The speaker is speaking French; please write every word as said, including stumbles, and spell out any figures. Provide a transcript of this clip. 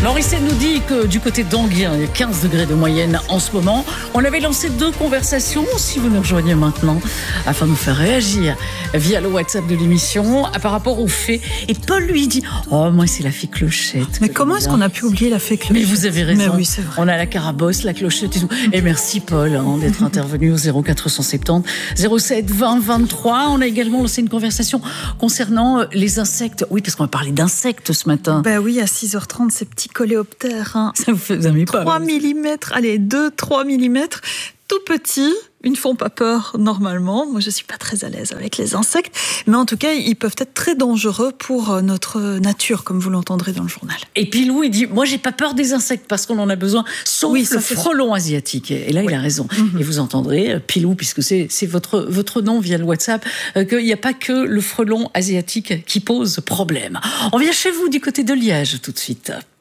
Maurice nous dit que du côté d'Anguien, il y a quinze degrés de moyenne en ce moment. On avait lancé deux conversations, si vous nous rejoignez maintenant, afin de nous faire réagir via le WhatsApp de l'émission par rapport aux faits. Et Paul lui dit « Oh, moi, c'est la fée Clochette. » Mais comment est-ce qu'on a pu oublier la fée Clochette? Mais vous avez raison. Mais oui, c'est vrai. On a la carabosse, la clochette et tout. Et merci Paul hein, d'être intervenu au zéro quatre cent soixante-dix zéro sept vingt vingt-trois. On a également lancé une conversation concernant les insectes. Oui, parce qu'on va parler d'insectes ce matin. Ben oui, à six heures trente, ces petits coléoptères. Hein. Ça vous fait vous aimez pas trois millimètres, allez, deux trois millimètres, tout petits. Ils ne font pas peur normalement. Moi, je ne suis pas très à l'aise avec les insectes. Mais en tout cas, ils peuvent être très dangereux pour notre nature, comme vous l'entendrez dans le journal. Et Pilou, il dit, moi, j'ai pas peur des insectes parce qu'on en a besoin, sauf oui, le frelon asiatique. Et là, oui. il a raison. Mm-hmm. Et vous entendrez, Pilou, puisque c'est, c'est votre, votre nom via le WhatsApp, euh, qu'il n'y a pas que le frelon asiatique qui pose problème. On vient chez vous du côté de Liège tout de suite.